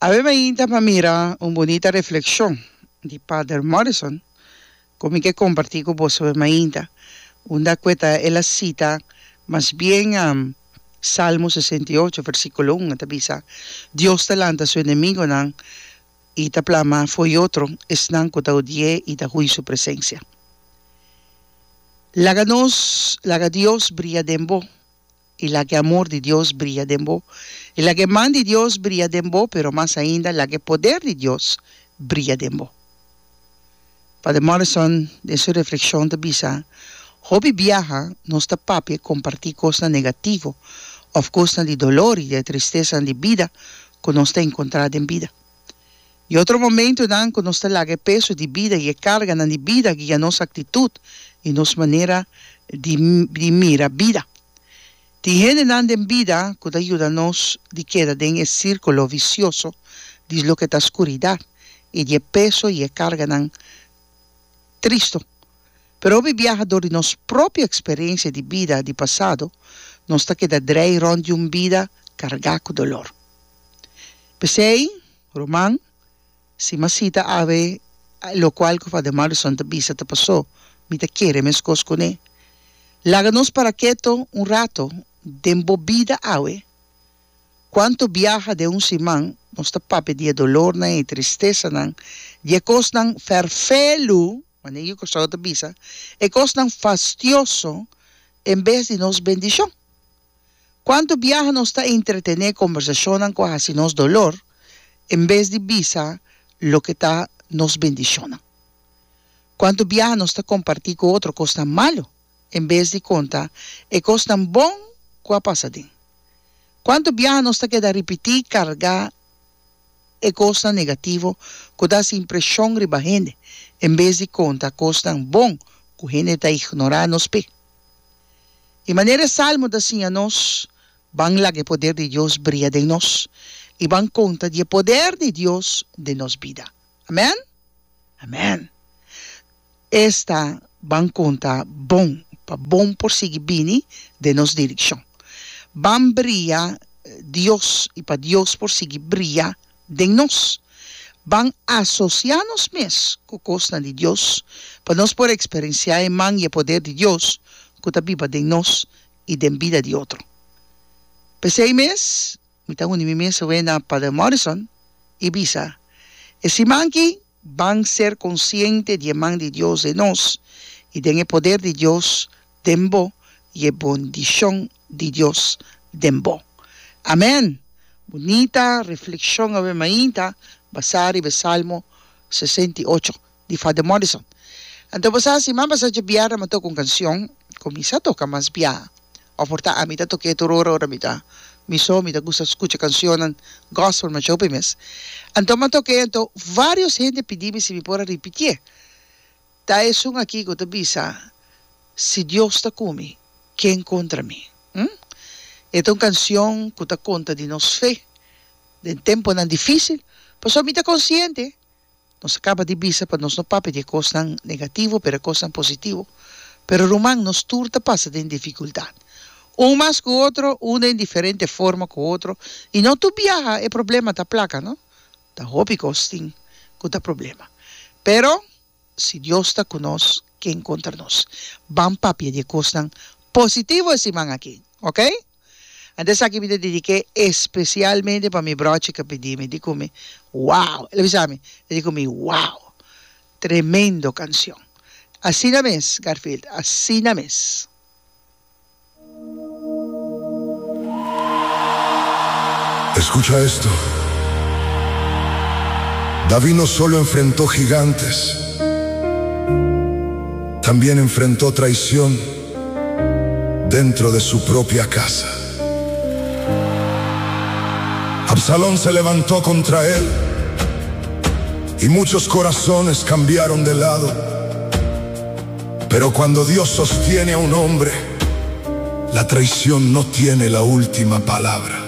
Aveva para mira una bonita reflexión de Padre Morrison, como que compartí con vos sobre mainta. Una cuenta él la cita, más bien Salmo 68, versículo 1, te dice, Dios talanta a su enemigo nan, y te plama fue otro, es nan que te odie y te juicio su presencia. La que Dios brilla dembo, y la que amor de Dios brilla dembo, y la que man de Dios brilla dembo, pero más ainda la que poder de Dios brilla dembo. Padre Morrison, de su reflexión, te dice, hobby viaja, no está papi compartir cosas negativas, o cosas de dolor y de tristeza en la vida, que no está encontrada en vida. Y otro momento, dan, que no está la peso de vida y carga en la vida, que ya nos actitud y nos manera de mirar vida. Tiene en vida que ayuda a nos de quedar en el círculo vicioso de lo que está oscuridad y de peso y de carga en triste. Pero hoy viajador de nuestra propia experiencia de vida de pasado, nos está quedando dreirón de una vida cargada con dolor. Pensé, Román, si me cita ave, lo cual que Padre Morrison te visa te pasó, me te quiere, me escos con él. Láganos para quieto un rato, de embobida ave. Cuánto viaja de un simán, nos está papi de dolor y tristeza, de cosas ferfelu, cuando yo cosa te visa, e cosas fastioso, en vez de nos bendición. Cuánto viaja nos está entretener conversación con así nos dolor, en vez de visa lo que está nos bendición. Cuánto viaja nos está compartir con otro cosa malo, en vez de contar e cosa bon que ha pasado. Cuánto viaja nos está queda repetir cargar e cosa negativo que da impresión riba gente, en vez de contar cosa bon que gente está ignorando nos pe. Y manera salmo da assim a nos, van la que poder de Dios brilla de nos, y van conta de poder de Dios de nos vida. Amén? Amén. Esta van conta bon por seguir bini de nos dirección. Van brilla Dios y para Dios por seguir brilla de nos. Van asociarnos mes con cosas de Dios, para nos poder experienciar el man y el poder de Dios, que está viva de nos y de vida de otro. Pensé mes, me tengo un mes a Padre Morrison, y visa, ese man que van a ser conscientes de man de Dios de nos, y de el poder de Dios dembo, y el bendición de Dios dembo. Amén. Bonita reflexión ave mainta, basar y Salmo 68, de Padre Morrison. Entonces, si mamá se viaja, me toca una canción, comienza a tocar más viaja. O por a mí te toqué tu hora, me gusta escuchar canciones, gospel, me chope mes. Entonces, me toqué, varios gente pidíme si me puedo repetir. Ta es un aquí que te avisa, si Dios está conmigo, ¿quién contra mí? Es una canción que te cuenta de nos fe, de un tiempo tan difícil, pues a mí te consciente. Nos acaba de visa para nos no pape de cosas negativas, pero cosas positivas. Pero Román nos turta pasa de dificultad. Un más que otro, uno en diferente forma que otro. Y no tu viaja, el problema te placa, ¿no? Te hobby costing, que te problema. Pero, si Dios está con nos, ¿quién contra nos? Van papi de cosas positivas si van aquí, ¿ok? Entonces aquí me dediqué especialmente para mi broche que pedí. Me dijo, wow, le dijo, wow, tremendo canción. Así na mes, Garfield, así na mes. Escucha esto. David no solo enfrentó gigantes, también enfrentó traición dentro de su propia casa. Absalón se levantó contra él y muchos corazones cambiaron de lado. Pero cuando Dios sostiene a un hombre, la traición no tiene la última palabra.